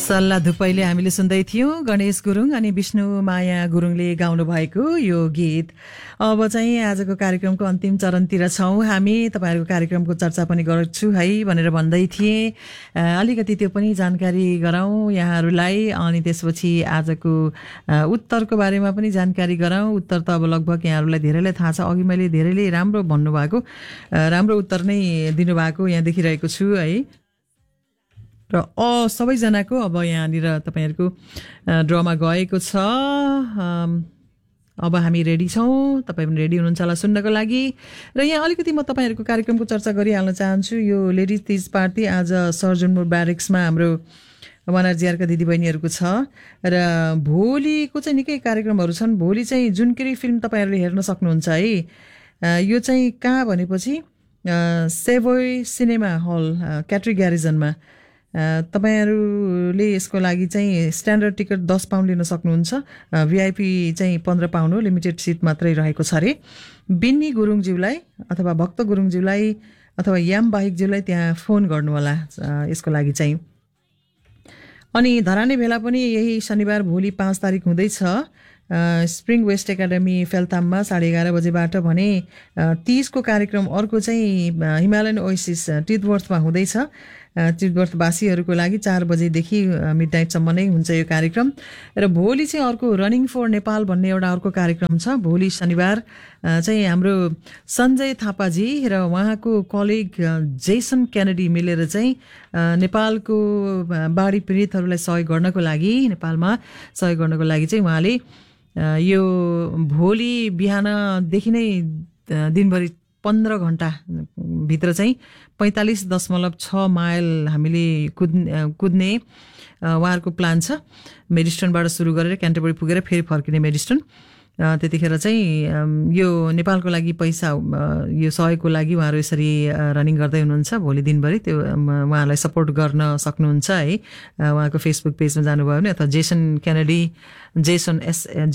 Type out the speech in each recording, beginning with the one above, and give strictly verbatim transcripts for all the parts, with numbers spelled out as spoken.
सल्लाह धुपैले हामीले सुन्दै थियौं गणेश गुरुङ अनि विष्णु माया गुरुङले गाउनु भएको यो गीत। अब चाहिँ आजको कार्यक्रमको अन्तिम चरणतिर छौं हामी। तपाईहरुको कार्यक्रमको चर्चा पनि गर्छु है भनेर भन्दै थिए, अलिकति त्यो पनि जानकारी गराउँ यहाँहरुलाई। अनि त्यसपछि आजको उत्तरको बारेमा पनि जानकारी गराउँ। उत्तर त अब लगभग यहाँहरुलाई धेरैलाई थाहा छ, अघि मैले धेरैले राम्रो भन्नु भएको, राम्रो उत्तर नै दिनु भएको यहाँ देखिरहेको छु है। र अ सबैजनाको अब यहाँनिर तपाईहरुको ड्रमा गएको छ। अब हामी रेडी छौं, तपाई पनि रेडी हुनुहुन्छ होला सुन्नको लागि। र यहाँ अलिकति म तपाईहरुको कार्यक्रमको चर्चा गरिहाल्न चाहन्छु। यो लेडिज तीज पार्टी आज सर्जनमोर ब्यारेक्समा हाम्रो वनआरजीआरका दिदीबहिनीहरुको छ र भोलिको चाहिँ निकै कार्यक्रमहरु छन्। भोलि चाहिँ जुनकेरी फिल्म तपाईहरुले हेर्न सक्नुहुन्छ है। यो चाहिँ कहाँ भनेपछि सेभोय सिनेमा हल क्याट्री ग्यारिजनमा तपाईहरुले यसको लागि चाहिँ स्ट्यान्डर्ड टिकट दस पाउन्ड लिन सक्नुहुन्छ। भिआइपी चाहिँ पन्ध्र पाउन्ड हो, लिमिटेड सिट मात्रै रहेको छ रे। बिन्नी गुरुङज्यूलाई अथवा भक्त गुरुङज्यूलाई अथवा याम बाहिकज्यूलाई त्यहाँ फोन गर्नु होला यसको लागि चाहिँ। अनि धराने भेला पनि यही शनिबार भोलि पाँच तारिक हुँदैछ स्प्रिङ वेस्ट एकाडेमी फेलताममा साढे एघार बजेबाट भने तीसको कार्यक्रम अर्को चाहिँ हिमालयन ओएसिस टिथवर्थमा हुँदैछ। टिथवर्थवासीहरूको लागि चार बजेदेखि मिड नाइटसम्म नै हुन्छ यो कार्यक्रम। र भोलि चाहिँ अर्को रनिङ फर नेपाल भन्ने एउटा अर्को कार्यक्रम छ। भोलि शनिबार चाहिँ हाम्रो सञ्जय थापाजी र उहाँको कलिग जेसन केनेडी मिलेर चाहिँ नेपालको बाढी पीडितहरूलाई सहयोग गर्नको लागि, नेपालमा सहयोग गर्नको लागि चाहिँ उहाँले यो भोलि बिहानदेखि नै दिनभरि पन्ध्र घण्टा भित्र चाहिँ पैंतालीस दशमलव छ माइल हामीले कुद्ने कुद्ने उहाँहरूको प्लान छ। मेडिस्टनबाट सुरु गरेर क्यान्टरबरी पुगेर फेरि फर्किने मेडिस्टन। त्यतिखेर चाहिँ यो नेपालको लागि पैसा यो सहयोगको लागि उहाँहरू यसरी रनिङ गर्दै हुनुहुन्छ भोलि दिनभरि। त्यो उहाँलाई सपोर्ट गर्न सक्नुहुन्छ है। उहाँको फेसबुक पेजमा जानुभयो भने अथवा Jason Kennedy, Jason S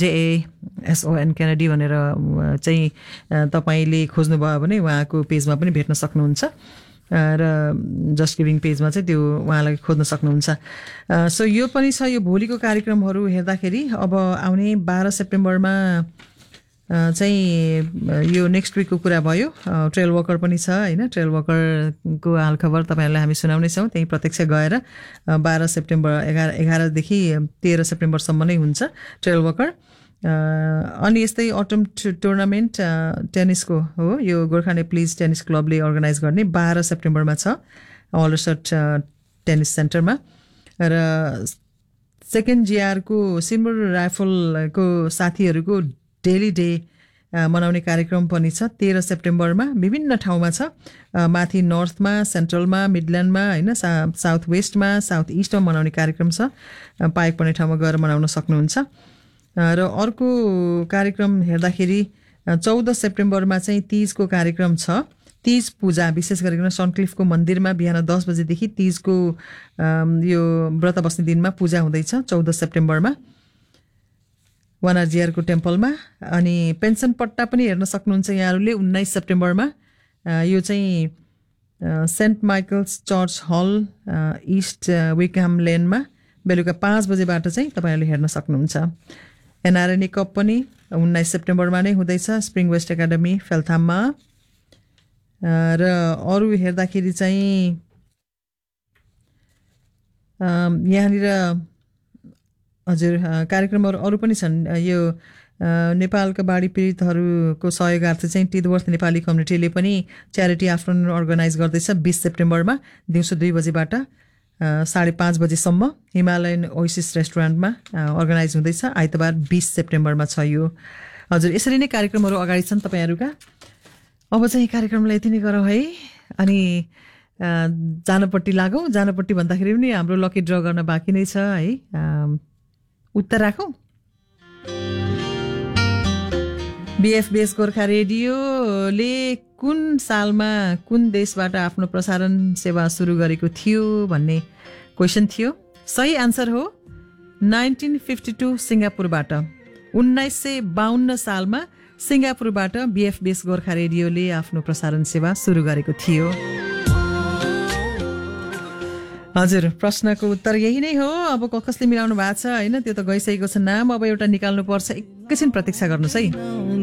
जेएएसओएन Kennedy भनेर चाहिँ तपाईँले खोज्नुभयो भने उहाँको पेजमा पनि भेट्न सक्नुहुन्छ र जस्ट गिभिङ पेजमा चाहिँ त्यो उहाँलाई खोज्न सक्नुहुन्छ। सो यो पनि छ यो भोलिको कार्यक्रमहरू हेर्दाखेरि। अब आउने बाह्र सेप्टेम्बरमा चाहिँ यो नेक्स्ट विकको कुरा भयो। ट्रेल वकर पनि छ होइन। ट्रेल वकरको हालखबर तपाईँहरूलाई हामी सुनाउनेछौँ। त्यहीँ प्रत्यक्ष गएर बाह्र सेप्टेम्बर एघार एघारदेखि तेह्र सेप्टेम्बरसम्म नै हुन्छ ट्रेल वकर। अनि यस्तै अटम टुर्नामेन्ट टेनिसको हो, यो गोर्खा नेप्लिज टेनिस क्लबले अर्गनाइज गर्ने बाह्र सेप्टेम्बरमा छ अलसट टेनिस सेन्टरमा। र सेकेन्ड जिआरको सिल्भर राइफलको साथीहरूको डेली डे मनाउने कार्यक्रम पनि छ तेह्र सेप्टेम्बरमा। विभिन्न ठाउँमा छ, माथि नर्थमा, सेन्ट्रलमा, मिडल्यान्डमा होइन, सा साउथ वेस्टमा, साउथ इस्टमा मनाउने कार्यक्रम छ। पाएक पर्ने ठाउँमा गएर मनाउन सक्नुहुन्छ। र अर्को कार्यक्रम हेर्दाखेरि चौध सेप्टेम्बरमा चाहिँ तीजको कार्यक्रम छ। तीज पूजा विशेष गरिकन सनक्लिफको मन्दिरमा बिहान दस बजेदेखि तीजको यो व्रत बस्ने दिनमा पूजा हुँदैछ चौध सेप्टेम्बरमा वनआरजीआरको टेम्पलमा। अनि पेन्सन पट्टा पनि हेर्न सक्नुहुन्छ यहाँहरूले उन्नाइस सेप्टेम्बरमा। यो चाहिँ सेन्ट माइकल्स चर्च हल इस्ट विकहाम लेनमा बेलुका पाँच बजेबाट चाहिँ तपाईँहरूले हेर्न सक्नुहुन्छ। एनआरएनए कप पनि उन्नाइस सेप्टेम्बरमा नै हुँदैछ स्प्रिङ वेस्ट एकाडेमी फेलथाममा। र अरू हेर्दाखेरि चाहिँ यहाँनिर हजुर कार्यक्रमहरू अरू पनि छन्। यो नेपालका बाढी पीडितहरूको सहयोगार्थ चाहिँ टिथवर्थ नेपाली कम्युनिटीले पनि च्यारिटी आफ्टरनुन अर्गनाइज गर्दैछ बिस सेप्टेम्बरमा दिउँसो दुई बजेबाट साढे पाँच बजेसम्म हिमालयन ओएसिस रेस्टुरेन्टमा अर्गनाइज हुँदैछ आइतबार बिस सेप्टेम्बरमा छ यो। हजुर यसरी नै कार्यक्रमहरू अगाडि छन् तपाईँहरूका। अब चाहिँ कार्यक्रमलाई यति नै गरौँ है। अनि जानपट्टि लागौँ। जानपट्टि भन्दाखेरि पनि हाम्रो लकी ड्र गर्न बाँकी नै छ है। उत्तर राखौँ। बिएफबीएस गोर्खा रेडियोले कुन सालमा कुन देशबाट आफ्नो प्रसारण सेवा सुरु गरेको थियो भन्ने क्वेसन थियो। सही आन्सर हो नाइन्टिन फिफ्टी टू सिङ्गापुरबाट। उन्नाइस सय बाहन्न सालमा सिङ्गापुरबाट बिएफबीएस गोर्खा रेडियोले आफ्नो प्रसारण सेवा सुरु गरेको थियो। हजुर प्रश्नको उत्तर यही नै हो। अब कसले मिलाउनु भएको छ होइन त्यो त गइसकेको छ नाम। अब एउटा निकाल्नु पर्छ, एकैछिन प्रतीक्षा गर्नुहोस् है।